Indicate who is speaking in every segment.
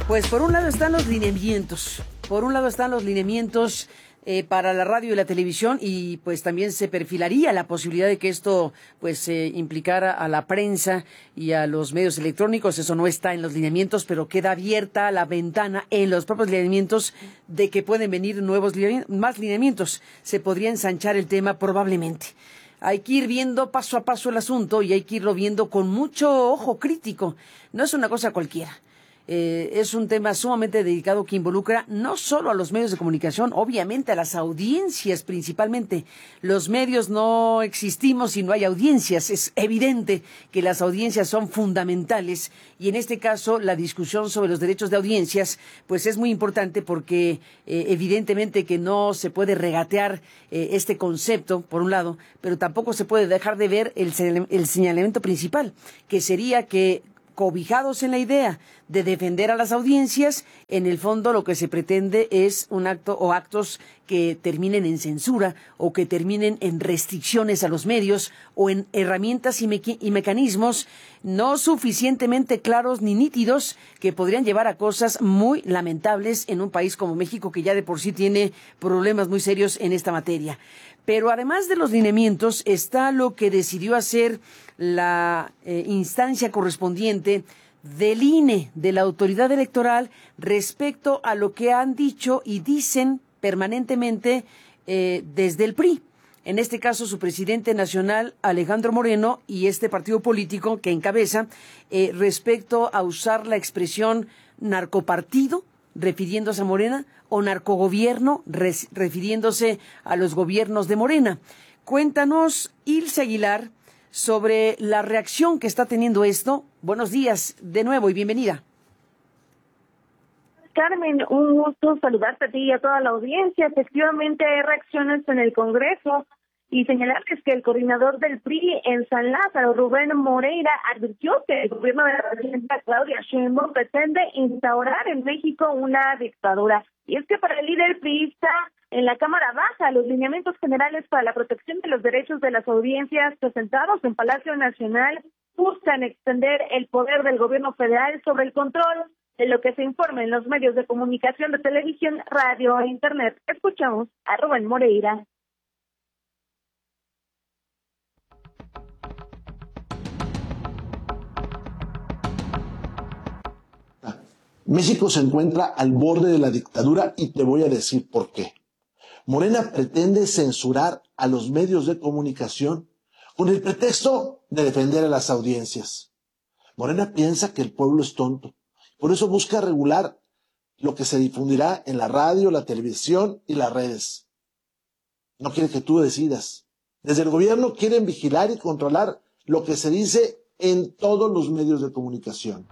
Speaker 1: Pues por un lado están los lineamientos. Para la radio y la televisión, y pues también se perfilaría la posibilidad de que esto pues implicara a la prensa y a los medios electrónicos. Eso no está en los lineamientos, pero queda abierta la ventana en los propios lineamientos de que pueden venir más lineamientos. Se podría ensanchar el tema probablemente. Hay que ir viendo paso a paso el asunto y hay que irlo viendo con mucho ojo crítico. No es una cosa cualquiera. Es un tema sumamente delicado que involucra no solo a los medios de comunicación, obviamente a las audiencias principalmente. Los medios no existimos si no hay audiencias. Es evidente que las audiencias son fundamentales y en este caso la discusión sobre los derechos de audiencias pues es muy importante porque evidentemente que no se puede regatear este concepto por un lado, pero tampoco se puede dejar de ver el señalamiento principal, que sería que cobijados en la idea de defender a las audiencias, en el fondo lo que se pretende es un acto o actos que terminen en censura o que terminen en restricciones a los medios o en herramientas y mecanismos no suficientemente claros ni nítidos que podrían llevar a cosas muy lamentables en un país como México, que ya de por sí tiene problemas muy serios en esta materia. Pero además de los lineamientos está lo que decidió hacer la instancia correspondiente del INE, de la autoridad electoral, respecto a lo que han dicho y dicen permanentemente desde el PRI. En este caso, su presidente nacional, Alejandro Moreno, y este partido político que encabeza, respecto a usar la expresión narcopartido, refiriéndose a Morena, o narcogobierno, refiriéndose a los gobiernos de Morena. Cuéntanos, Ilse Aguilar, sobre la reacción que está teniendo esto. Buenos días de nuevo y bienvenida.
Speaker 2: Carmen, un gusto saludarte a ti y a toda la audiencia. Efectivamente hay reacciones en el Congreso y señalarles que el coordinador del PRI en San Lázaro, Rubén Moreira, advirtió que el gobierno de la presidenta Claudia Sheinbaum pretende instaurar en México una dictadura. Y es que para el líder priista en la Cámara Baja, los lineamientos generales para la protección de los derechos de las audiencias presentados en Palacio Nacional buscan extender el poder del gobierno federal sobre el control de lo que se informa en los medios de comunicación de televisión, radio e internet. Escuchamos a Rubén Moreira.
Speaker 3: México se encuentra al borde de la dictadura y te voy a decir por qué. Morena pretende censurar a los medios de comunicación con el pretexto de defender a las audiencias. Morena piensa que el pueblo es tonto, por eso busca regular lo que se difundirá en la radio, la televisión y las redes. No quiere que tú decidas. Desde el gobierno quieren vigilar y controlar lo que se dice en todos los medios de comunicación.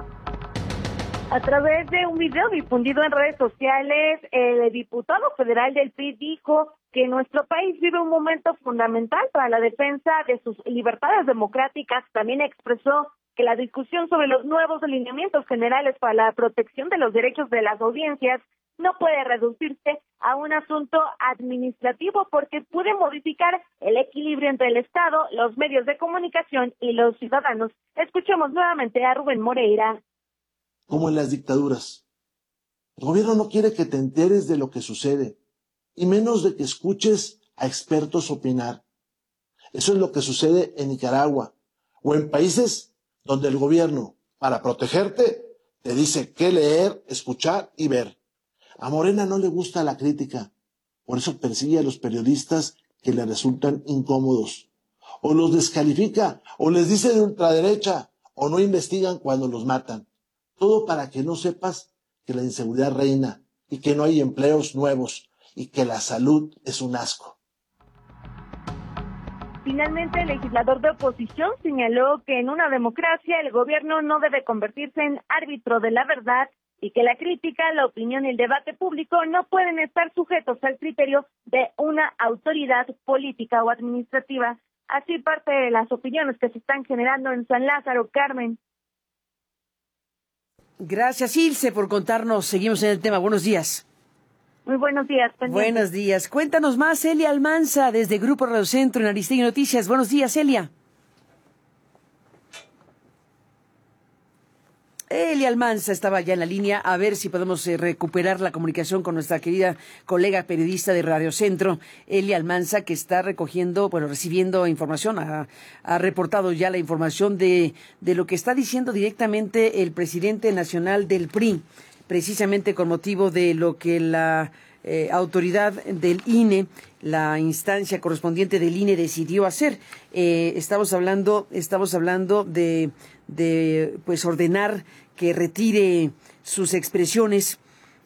Speaker 2: A través de un video difundido en redes sociales, el diputado federal del PRI dijo que nuestro país vive un momento fundamental para la defensa de sus libertades democráticas. También expresó que la discusión sobre los nuevos lineamientos generales para la protección de los derechos de las audiencias no puede reducirse a un asunto administrativo porque puede modificar el equilibrio entre el Estado, los medios de comunicación y los ciudadanos. Escuchemos nuevamente a Rubén Moreira.
Speaker 3: Como en las dictaduras. El gobierno no quiere que te enteres de lo que sucede, y menos de que escuches a expertos opinar. Eso es lo que sucede en Nicaragua, o en países donde el gobierno, para protegerte, te dice qué leer, escuchar y ver. A Morena no le gusta la crítica, por eso persigue a los periodistas que le resultan incómodos, o los descalifica, o les dice de ultraderecha, o no investigan cuando los matan. Todo para que no sepas que la inseguridad reina y que no hay empleos nuevos y que la salud es un asco.
Speaker 2: Finalmente, el legislador de oposición señaló que en una democracia el gobierno no debe convertirse en árbitro de la verdad y que la crítica, la opinión y el debate público no pueden estar sujetos al criterio de una autoridad política o administrativa. Así parte de las opiniones que se están generando en San Lázaro, Carmen.
Speaker 1: Gracias, Ilse, por contarnos. Seguimos en el tema. Buenos días.
Speaker 2: Muy buenos días. Pendiente.
Speaker 1: Buenos días. Cuéntanos más, Elia Almanza, desde Grupo Radio Centro en Aristegui Noticias. Buenos días, Elia. Eli Almanza estaba ya en la línea, a ver si podemos recuperar la comunicación con nuestra querida colega periodista de Radio Centro, Eli Almanza, que está recibiendo información, ha reportado ya la información de lo que está diciendo directamente el presidente nacional del PRI, precisamente con motivo de lo que la autoridad del INE, la instancia correspondiente del INE decidió hacer. Estamos hablando de pues ordenar que retire sus expresiones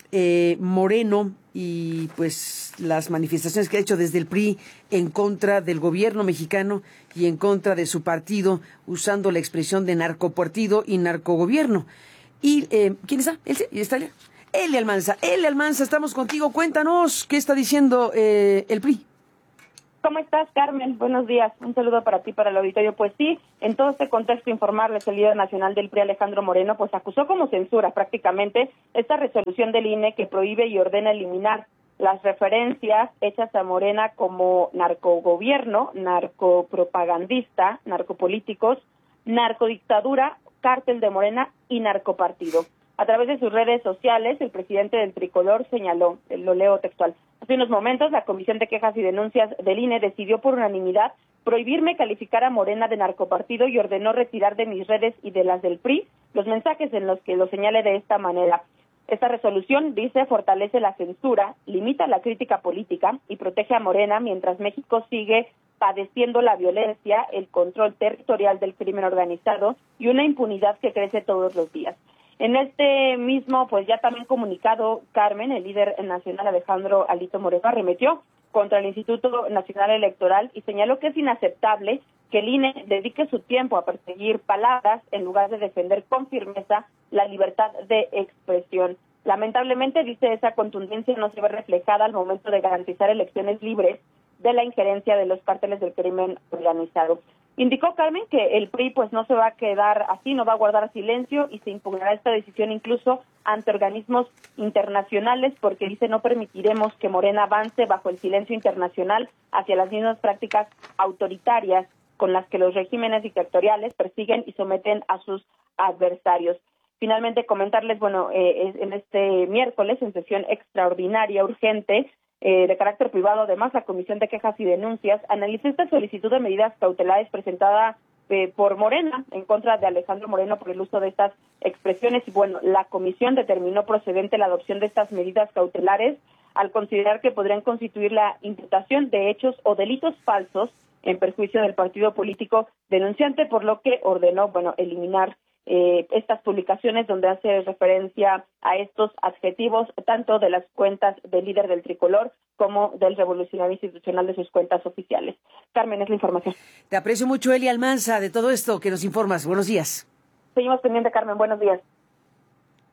Speaker 1: Moreno y pues las manifestaciones que ha hecho desde el PRI en contra del gobierno mexicano y en contra de su partido, usando la expresión de narcopartido y narcogobierno. Y ¿quién está? ¿Él está allá? Eli Almanza, estamos contigo. Cuéntanos qué está diciendo el PRI.
Speaker 4: ¿Cómo estás, Carmen? Buenos días. Un saludo para ti, para el auditorio. Pues sí, en todo este contexto, informarles, el líder nacional del PRI, Alejandro Moreno, pues acusó como censura prácticamente esta resolución del INE que prohíbe y ordena eliminar las referencias hechas a Morena como narcogobierno, narcopropagandista, narcopolíticos, narcodictadura, cártel de Morena y narcopartido. A través de sus redes sociales, el presidente del Tricolor señaló, lo leo textual: hace unos momentos, la Comisión de Quejas y Denuncias del INE decidió por unanimidad prohibirme calificar a Morena de narcopartido y ordenó retirar de mis redes y de las del PRI los mensajes en los que lo señale de esta manera. Esta resolución, dice, fortalece la censura, limita la crítica política y protege a Morena mientras México sigue padeciendo la violencia, el control territorial del crimen organizado y una impunidad que crece todos los días. En este mismo, pues ya también comunicado, Carmen, el líder nacional Alejandro Alito Moreno arremetió contra el Instituto Nacional Electoral y señaló que es inaceptable que el INE dedique su tiempo a perseguir palabras en lugar de defender con firmeza la libertad de expresión. Lamentablemente, dice, esa contundencia no se ve reflejada al momento de garantizar elecciones libres de la injerencia de los cárteles del crimen organizado. Indicó, Carmen, que el PRI pues no se va a quedar así, no va a guardar silencio y se impugnará esta decisión incluso ante organismos internacionales, porque dice no permitiremos que Morena avance bajo el silencio internacional hacia las mismas prácticas autoritarias con las que los regímenes dictatoriales persiguen y someten a sus adversarios. Finalmente, comentarles, en este miércoles, en sesión extraordinaria urgente, de carácter privado, además, la Comisión de Quejas y Denuncias analizó esta solicitud de medidas cautelares presentada por Morena en contra de Alejandro Moreno por el uso de estas expresiones y la comisión determinó procedente la adopción de estas medidas cautelares al considerar que podrían constituir la imputación de hechos o delitos falsos en perjuicio del partido político denunciante, por lo que ordenó, eliminar estas publicaciones donde hace referencia a estos adjetivos tanto de las cuentas del líder del Tricolor como del Revolucionario Institucional de sus cuentas oficiales. Carmen, es la información.
Speaker 1: Te aprecio mucho, Eli Almanza, de todo esto que nos informas. Buenos días.
Speaker 4: Seguimos pendiente, Carmen. Buenos días.